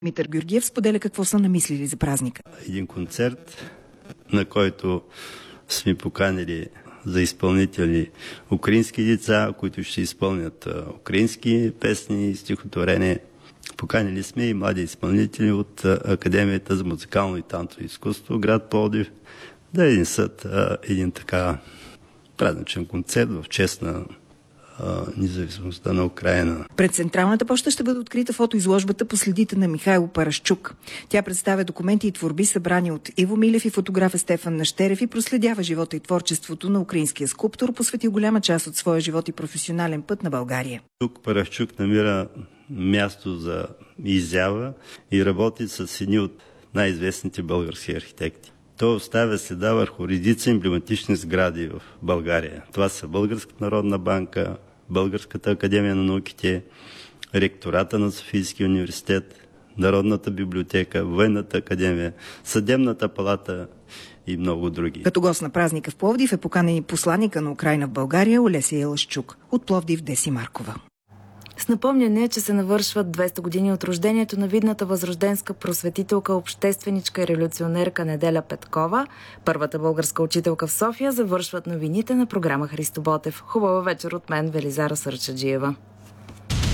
Димитър Георгиев споделя какво са намислили за празника. Един концерт, на който сме поканили за изпълнители украински деца, които ще изпълнят украински песни и стихотворения. Поканили сме и млади изпълнители от Академията за музикално и танцово изкуство, град Пловдив, да изнесат един така празничен концерт в чест на независимостта на Украйна. Пред Централната поща ще бъде открита фотоизложбата по следите на Михайло Парашчук. Тя представя документи и творби, събрани от Иво Милев и фотографа Стефан Нащерев, и проследява живота и творчеството на украинския скулптор, посветил голяма част от своя живот и професионален път на България. Тук Парашчук намира място за изява и работи с едни от най-известните български архитекти. Той оставя следа върху редица емблематични сгради в България. Това са Българската народна банка, Българската академия на науките, ректората на Софийския университет, Народната библиотека, Военната академия, Съдебната палата и много други. Като гост на празника в Пловдив е поканен и посланика на Украйна в България Олеся Елашчук. От Пловдив Деси Маркова. С напомняне, че се навършват 200 години от рождението на видната възрожденска просветителка, общественичка и революционерка Неделя Петкова, първата българска учителка в София, завършват новините на програма Христо Ботев. Хубава вечер от мен, Велизара Сърчаджиева.